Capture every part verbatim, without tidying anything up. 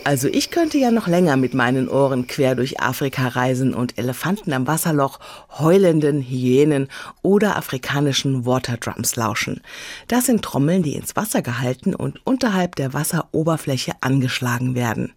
Also ich könnte ja noch länger mit meinen Ohren quer durch Afrika reisen und Elefanten am Wasserloch, heulenden Hyänen oder afrikanischen Waterdrums lauschen. Das sind Trommeln, die ins Wasser gehalten und unterhalb der Wasseroberfläche angeschlagen werden.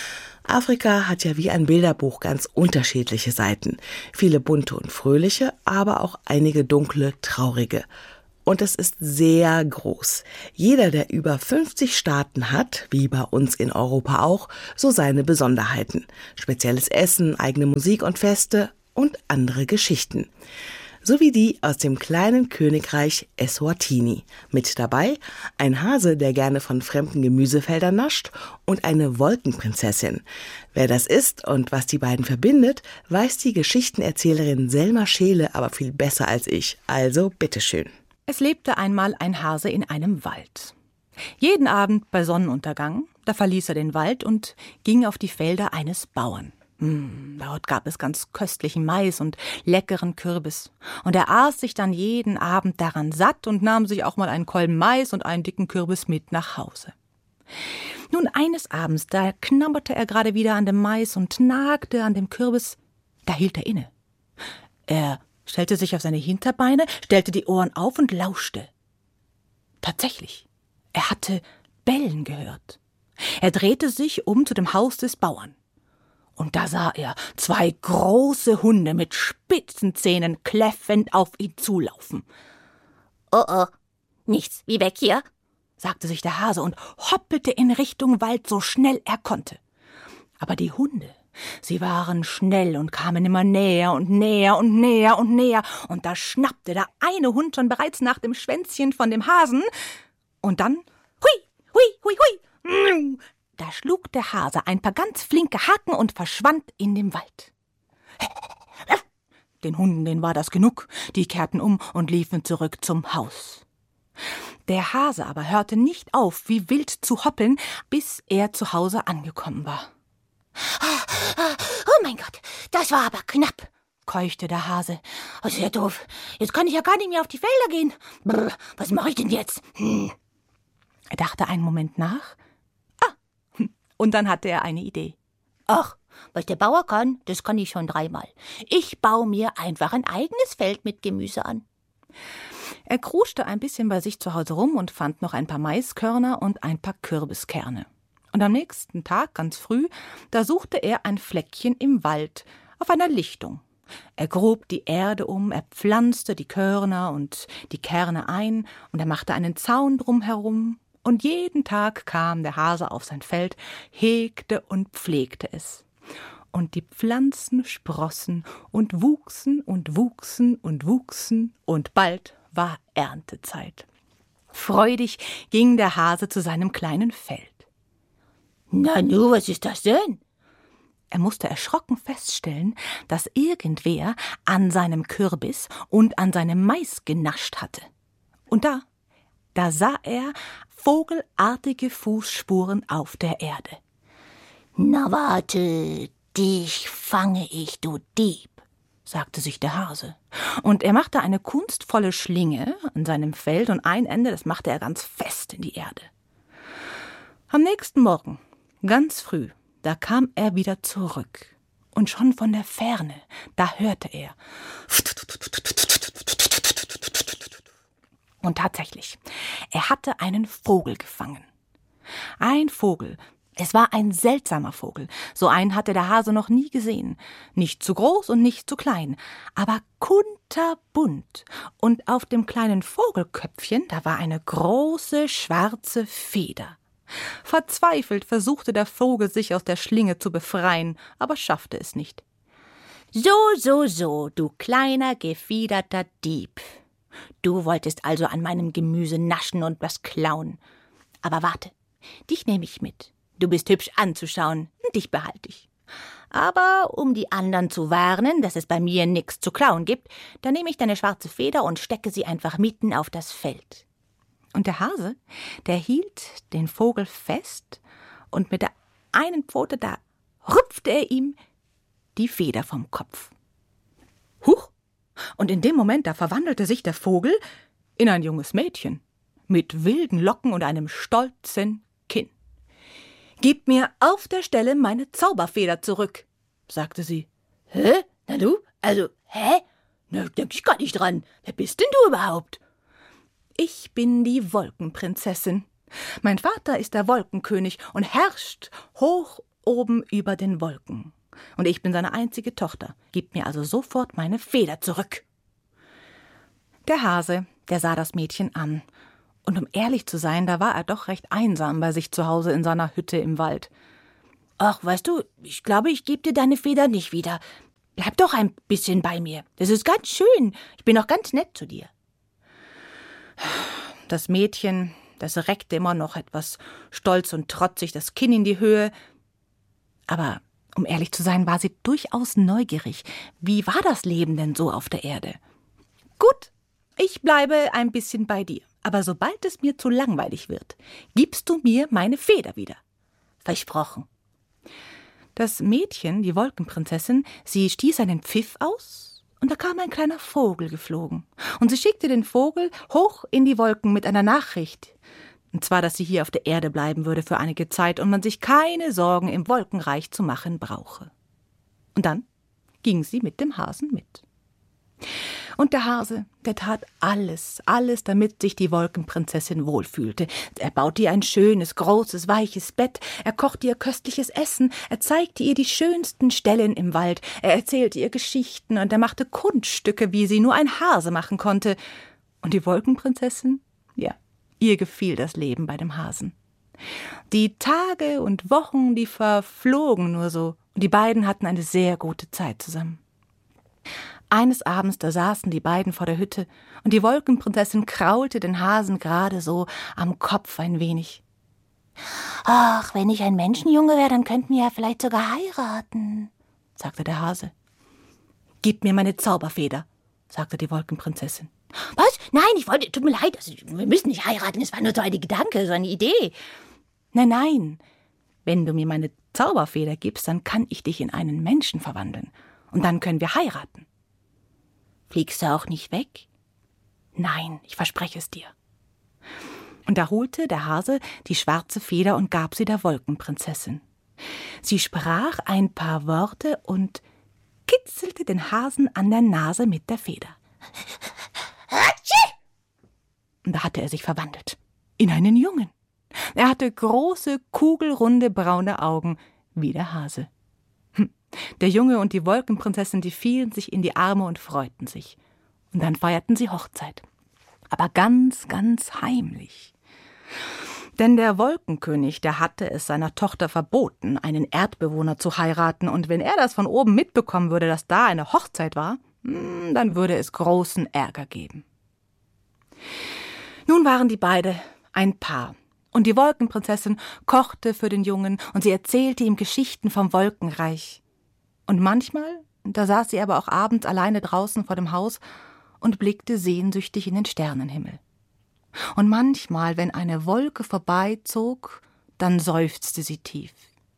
Afrika hat ja wie ein Bilderbuch ganz unterschiedliche Seiten. Viele bunte und fröhliche, aber auch einige dunkle, traurige. Und es ist sehr groß. Jeder, der über fünfzig Staaten hat, wie bei uns in Europa auch, so seine Besonderheiten. Spezielles Essen, eigene Musik und Feste und andere Geschichten. So wie die aus dem kleinen Königreich Eswatini. Mit dabei ein Hase, der gerne von fremden Gemüsefeldern nascht, und eine Wolkenprinzessin. Wer das ist und was die beiden verbindet, weiß die Geschichtenerzählerin Selma Scheele aber viel besser als ich. Also bitteschön. Es lebte einmal ein Hase in einem Wald. Jeden Abend bei Sonnenuntergang, da verließ er den Wald und ging auf die Felder eines Bauern. Hm, dort gab es ganz köstlichen Mais und leckeren Kürbis. Und er aß sich dann jeden Abend daran satt und nahm sich auch mal einen Kolben Mais und einen dicken Kürbis mit nach Hause. Nun, eines Abends, da knabberte er gerade wieder an dem Mais und nagte an dem Kürbis, da hielt er inne. Er stellte sich auf seine Hinterbeine, stellte die Ohren auf und lauschte. Tatsächlich, er hatte Bellen gehört. Er drehte sich um zu dem Haus des Bauern. Und da sah er zwei große Hunde mit spitzen Zähnen kläffend auf ihn zulaufen. Oh oh, nichts wie weg hier, sagte sich der Hase und hoppelte in Richtung Wald, so schnell er konnte. Aber die Hunde, sie waren schnell und kamen immer näher und näher und näher und näher. Und da schnappte der eine Hund schon bereits nach dem Schwänzchen von dem Hasen. Und dann, hui, hui, hui, hui, da schlug der Hase ein paar ganz flinke Haken und verschwand in dem Wald. Den Hunden, denen war das genug. Die kehrten um und liefen zurück zum Haus. Der Hase aber hörte nicht auf, wie wild zu hoppeln, bis er zu Hause angekommen war. Oh mein Gott, das war aber knapp, keuchte der Hase. Das ist ja doof. Jetzt kann ich ja gar nicht mehr auf die Felder gehen. Brr, was mache ich denn jetzt? Hm. Er dachte einen Moment nach. Ah, und dann hatte er eine Idee. Ach, was der Bauer kann, das kann ich schon dreimal. Ich baue mir einfach ein eigenes Feld mit Gemüse an. Er kruschte ein bisschen bei sich zu Hause rum und fand noch ein paar Maiskörner und ein paar Kürbiskerne. Und am nächsten Tag, ganz früh, da suchte er ein Fleckchen im Wald, auf einer Lichtung. Er grub die Erde um, er pflanzte die Körner und die Kerne ein und er machte einen Zaun drumherum. Und jeden Tag kam der Hase auf sein Feld, hegte und pflegte es. Und die Pflanzen sprossen und wuchsen und wuchsen und wuchsen und bald war Erntezeit. Freudig ging der Hase zu seinem kleinen Feld. Na nu, was ist das denn? Er musste erschrocken feststellen, dass irgendwer an seinem Kürbis und an seinem Mais genascht hatte. Und da, da sah er vogelartige Fußspuren auf der Erde. Na warte, dich fange ich, du Dieb, sagte sich der Hase. Und er machte eine kunstvolle Schlinge an seinem Feld und ein Ende, das machte er ganz fest in die Erde. Am nächsten Morgen, ganz früh, da kam er wieder zurück. Und schon von der Ferne, da hörte er. Und tatsächlich, er hatte einen Vogel gefangen. Ein Vogel, es war ein seltsamer Vogel. So einen hatte der Hase noch nie gesehen. Nicht zu groß und nicht zu klein, aber kunterbunt. Und auf dem kleinen Vogelköpfchen, da war eine große schwarze Feder. Verzweifelt versuchte der Vogel, sich aus der Schlinge zu befreien, aber schaffte es nicht. So, so, so, du kleiner, gefiederter Dieb. Du wolltest also an meinem Gemüse naschen und was klauen. Aber warte, dich nehme ich mit. Du bist hübsch anzuschauen, dich behalte ich. Aber um die anderen zu warnen, dass es bei mir nichts zu klauen gibt, dann nehme ich deine schwarze Feder und stecke sie einfach mitten auf das Feld. Und der Hase, der hielt den Vogel fest und mit der einen Pfote, da rupfte er ihm die Feder vom Kopf. Huch! Und in dem Moment, da verwandelte sich der Vogel in ein junges Mädchen mit wilden Locken und einem stolzen Kinn. »Gib mir auf der Stelle meine Zauberfeder zurück«, sagte sie. »Hä? Na du? Also, hä? Na, denk ich gar nicht dran. Wer bist denn du überhaupt?« »Ich bin die Wolkenprinzessin. Mein Vater ist der Wolkenkönig und herrscht hoch oben über den Wolken. Und ich bin seine einzige Tochter. Gib mir also sofort meine Feder zurück.« Der Hase, der sah das Mädchen an. Und um ehrlich zu sein, da war er doch recht einsam bei sich zu Hause in seiner Hütte im Wald. »Ach, weißt du, ich glaube, ich gebe dir deine Feder nicht wieder. Bleib doch ein bisschen bei mir. Das ist ganz schön. Ich bin auch ganz nett zu dir.« Das Mädchen, das reckte immer noch etwas stolz und trotzig das Kinn in die Höhe. Aber um ehrlich zu sein, war sie durchaus neugierig. Wie war das Leben denn so auf der Erde? »Gut, ich bleibe ein bisschen bei dir. Aber sobald es mir zu langweilig wird, gibst du mir meine Feder wieder.« »Versprochen.« Das Mädchen, die Wolkenprinzessin, sie stieß einen Pfiff aus, und da kam ein kleiner Vogel geflogen. Und sie schickte den Vogel hoch in die Wolken mit einer Nachricht. Und zwar, dass sie hier auf der Erde bleiben würde für einige Zeit und man sich keine Sorgen im Wolkenreich zu machen brauche. Und dann ging sie mit dem Hasen mit. Und der Hase, der tat alles, alles, damit sich die Wolkenprinzessin wohlfühlte. Er baute ihr ein schönes, großes, weiches Bett, er kochte ihr köstliches Essen, er zeigte ihr die schönsten Stellen im Wald, er erzählte ihr Geschichten und er machte Kunststücke, wie sie nur ein Hase machen konnte. Und die Wolkenprinzessin, ja, ihr gefiel das Leben bei dem Hasen. Die Tage und Wochen, die verflogen nur so, und die beiden hatten eine sehr gute Zeit zusammen. Eines Abends, da saßen die beiden vor der Hütte, und die Wolkenprinzessin kraulte den Hasen gerade so am Kopf ein wenig. »Ach, wenn ich ein Menschenjunge wäre, dann könnten wir ja vielleicht sogar heiraten«, sagte der Hase. »Gib mir meine Zauberfeder«, sagte die Wolkenprinzessin. »Was? Nein, ich wollte, tut mir leid, also, wir müssen nicht heiraten, es war nur so ein Gedanke, so eine Idee.« »Nein, nein, wenn du mir meine Zauberfeder gibst, dann kann ich dich in einen Menschen verwandeln, und dann können wir heiraten.« »Fliegst du auch nicht weg?« »Nein, ich verspreche es dir.« Und da holte der Hase die schwarze Feder und gab sie der Wolkenprinzessin. Sie sprach ein paar Worte und kitzelte den Hasen an der Nase mit der Feder. Und da hatte er sich verwandelt in einen Jungen. Er hatte große, kugelrunde, braune Augen wie der Hase. Der Junge und die Wolkenprinzessin, die fielen sich in die Arme und freuten sich. Und dann feierten sie Hochzeit. Aber ganz, ganz heimlich. Denn der Wolkenkönig, der hatte es seiner Tochter verboten, einen Erdbewohner zu heiraten. Und wenn er das von oben mitbekommen würde, dass da eine Hochzeit war, dann würde es großen Ärger geben. Nun waren die beide ein Paar. Und die Wolkenprinzessin kochte für den Jungen und sie erzählte ihm Geschichten vom Wolkenreich. Und manchmal, da saß sie aber auch abends alleine draußen vor dem Haus und blickte sehnsüchtig in den Sternenhimmel. Und manchmal, wenn eine Wolke vorbeizog, dann seufzte sie tief.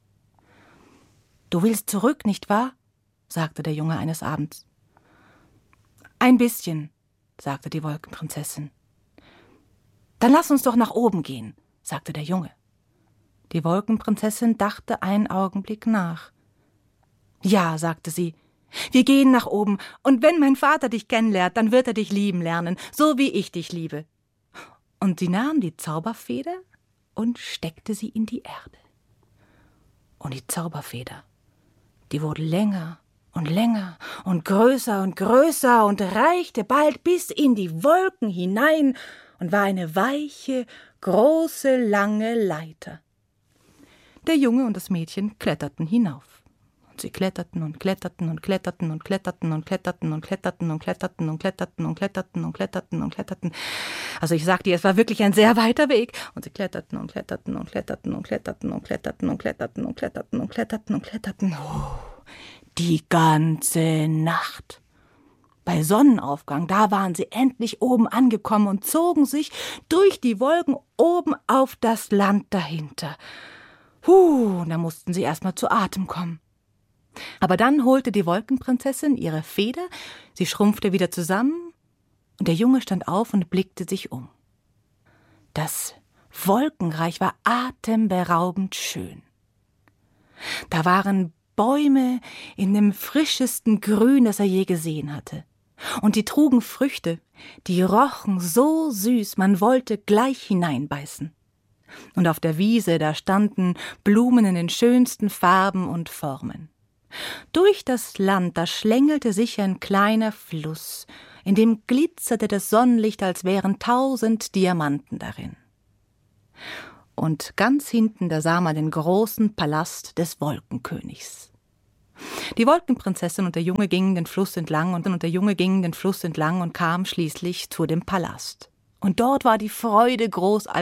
»Du willst zurück, nicht wahr?« sagte der Junge eines Abends. »Ein bisschen«, sagte die Wolkenprinzessin. »Dann lass uns doch nach oben gehen«, sagte der Junge. Die Wolkenprinzessin dachte einen Augenblick nach. »Ja«, sagte sie, »wir gehen nach oben, und wenn mein Vater dich kennenlernt, dann wird er dich lieben lernen, so wie ich dich liebe.« Und sie nahm die Zauberfeder und steckte sie in die Erde. Und die Zauberfeder, die wurde länger und länger und größer und größer und reichte bald bis in die Wolken hinein und war eine weiche, große, lange Leiter. Der Junge und das Mädchen kletterten hinauf. Und sie kletterten und kletterten und kletterten und kletterten und kletterten und kletterten und kletterten und kletterten und kletterten und kletterten und kletterten. Also ich sag dir, es war wirklich ein sehr weiter Weg. Und sie kletterten und kletterten und kletterten und kletterten und kletterten und kletterten und kletterten und kletterten und kletterten. Die ganze Nacht. Bei Sonnenaufgang, da waren sie endlich oben angekommen und zogen sich durch die Wolken oben auf das Land dahinter. Huh, da mussten sie erst mal zu Atem kommen. Aber dann holte die Wolkenprinzessin ihre Feder, sie schrumpfte wieder zusammen, und der Junge stand auf und blickte sich um. Das Wolkenreich war atemberaubend schön. Da waren Bäume in dem frischesten Grün, das er je gesehen hatte. Und die trugen Früchte, die rochen so süß, man wollte gleich hineinbeißen. Und auf der Wiese, da standen Blumen in den schönsten Farben und Formen. Durch das Land, da schlängelte sich ein kleiner Fluss, in dem glitzerte das Sonnenlicht, als wären tausend Diamanten darin. Und ganz hinten, da sah man den großen Palast des Wolkenkönigs. Die Wolkenprinzessin und der Junge gingen den Fluss entlang und, und der Junge ging den Fluss entlang und kam schließlich zu dem Palast. Und dort war die Freude groß,